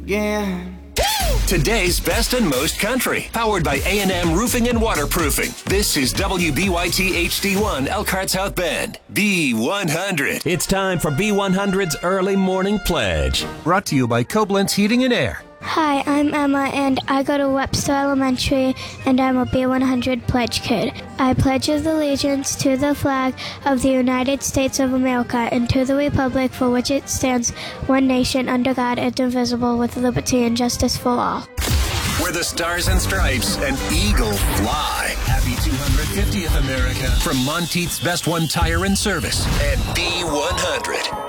again. Today's best and most country, powered by A&M Roofing and Waterproofing. This is WBYT HD1 Elkhart South Bend, B100. It's time for B100's Early Morning Pledge. Brought to you by Koblenz Heating and Air. Hi, I'm Emma, and I go to Webster Elementary, and I'm a B100 Pledge Kid. I pledge allegiance to the flag of the United States of America and to the republic for which it stands, one nation, under God, indivisible, with liberty and justice for all. Where the stars and stripes and eagle fly. Happy 250th America from Monteith's Best One Tire and Service and B100.